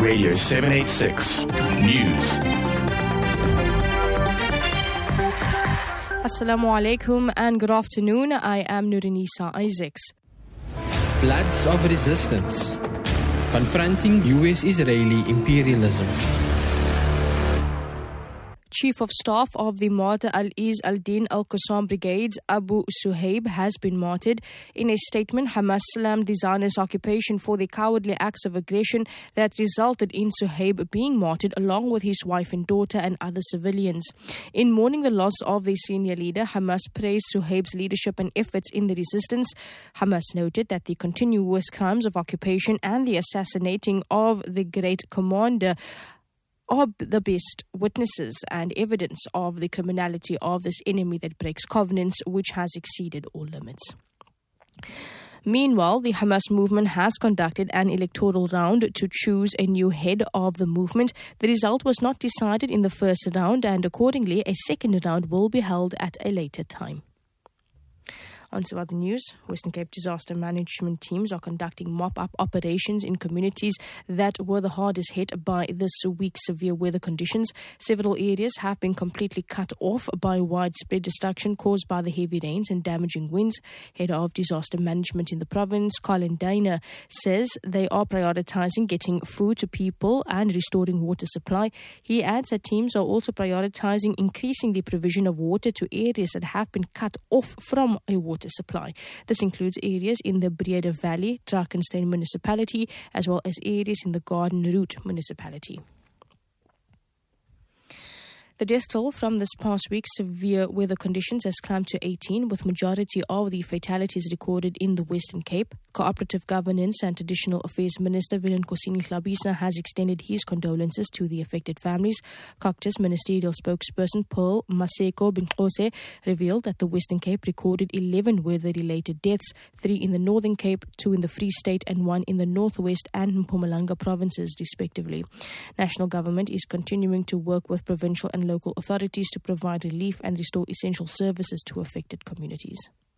Radio 786 News. Assalamu alaikum and good afternoon. I am Nurinisa Isaacs. Floods of resistance. Confronting US-Israeli imperialism. Chief of Staff of the Martyr al-Izz al-Din al-Qassam Brigades, Abu Suhaib, has been martyred. In a statement, Hamas slammed the Zionist occupation for the cowardly acts of aggression that resulted in Suhaib being martyred along with his wife and daughter and other civilians. In mourning the loss of the senior leader, Hamas praised Suhaib's leadership and efforts in the resistance. Hamas noted that the continuous crimes of occupation and the assassinating of the great commander are the best witnesses and evidence of the criminality of this enemy that breaks covenants, which has exceeded all limits. Meanwhile, the Hamas movement has conducted an electoral round to choose a new head of the movement. The result was not decided in the first round, and accordingly, a second round will be held at a later time. On to other news. Western Cape disaster management teams are conducting mop-up operations in communities that were the hardest hit by this week's severe weather conditions. Several areas have been completely cut off by widespread destruction caused by the heavy rains and damaging winds. Head of disaster management in the province, Colin Diner, says they are prioritizing getting food to people and restoring water supply. He adds that teams are also prioritizing increasing the provision of water to areas that have been cut off from a water supply. This includes areas in the Breda Valley, Drakenstein municipality, as well as areas in the Garden Route municipality. The death toll from this past week's severe weather conditions has climbed to 18, with majority of the fatalities recorded in the Western Cape. Cooperative Governance and Traditional Affairs Minister Vilenkosini Hlabisa has extended his condolences to the affected families. Coctus Ministerial spokesperson Paul Maseko Binkose revealed that the Western Cape recorded 11 weather-related deaths, 3 in the Northern Cape, 2 in the Free State and 1 in the Northwest and Mpumalanga provinces, respectively. National government is continuing to work with provincial and local authorities to provide relief and restore essential services to affected communities.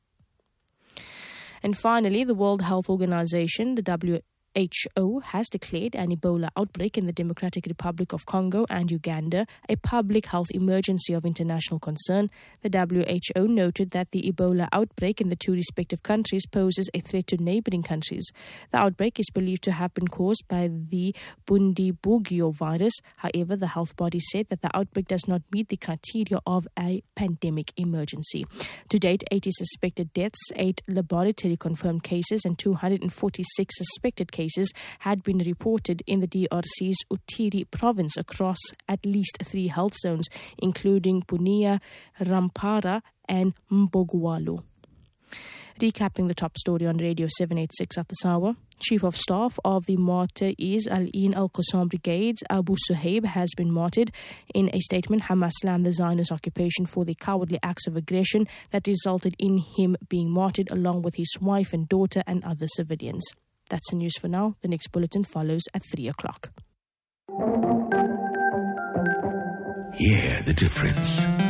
And finally, the World Health Organization, the WHO, has declared an Ebola outbreak in the Democratic Republic of Congo and Uganda a public health emergency of international concern. The WHO noted that the Ebola outbreak in the two respective countries poses a threat to neighboring countries. The outbreak is believed to have been caused by the Bundibugyo virus. However, the health body said that the outbreak does not meet the criteria of a pandemic emergency. To date, 80 suspected deaths, 8 laboratory confirmed cases, and 246 suspected cases had been reported in the DRC's Utiri province across at least 3 health zones, including Bunia, Rampara, and Mbogwalo. Recapping the top story on Radio 786 at this hour. Chief of Staff of the Martyr al-Izz al-Din al-Qassam Brigades, Abu Suhaib, has been martyred. In a statement, Hamas slammed the Zionist occupation for the cowardly acts of aggression that resulted in him being martyred along with his wife and daughter and other civilians. That's the news for now. The next bulletin follows at 3 o'clock. Hear the difference.